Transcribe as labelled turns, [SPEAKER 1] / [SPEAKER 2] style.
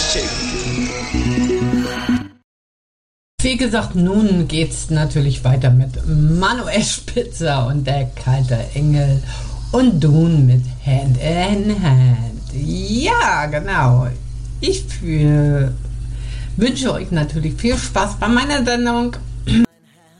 [SPEAKER 1] Wie gesagt, nun geht's natürlich weiter mit Manuel Spitzer und der kalte Engel und Dune mit Hand in Hand. Ja, genau. Ich wünsche euch natürlich viel Spaß bei meiner Sendung